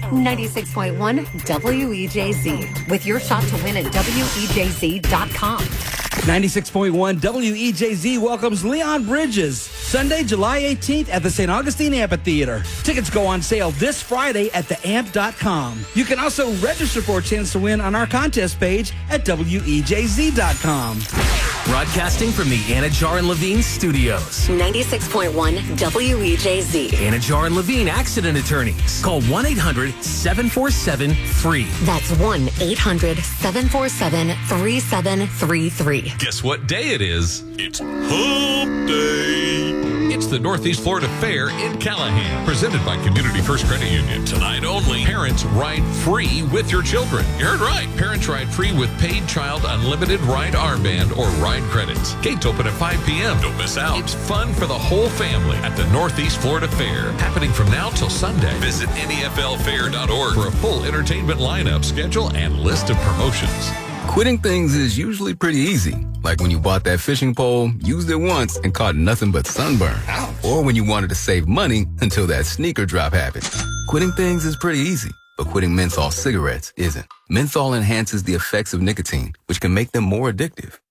96.1 WEJZ, with your shot to win at WEJZ.com. 96.1 WEJZ welcomes Leon Bridges, Sunday, July 18th at the St. Augustine Amphitheater. Tickets go on sale this Friday at theamp.com. You can also register for a chance to win on our contest page at WEJZ.com. Broadcasting from the Anajar and Levine studios. 96.1 WEJZ. Anajar and Levine Accident Attorneys. Call 1-800-747-FREE. That's 1-800-747-3733. Guess what day it is? It's Hump Day. It's the Northeast Florida Fair in Callahan, presented by Community First Credit Union. Tonight only, parents ride free with your children. You heard right. Parents ride free with paid child unlimited ride armband or ride credits. Gates open at 5 p.m. Don't miss out. It's fun for the whole family at the Northeast Florida Fair, happening from now till Sunday. Visit NEFLfair.org for a full entertainment lineup, schedule, and list of promotions. Quitting things is usually pretty easy. Like when you bought that fishing pole, used it once, and caught nothing but sunburn. Ouch. Or when you wanted to save money until that sneaker drop happened. Quitting things is pretty easy, but quitting menthol cigarettes isn't. Menthol enhances the effects of nicotine, which can make them more addictive.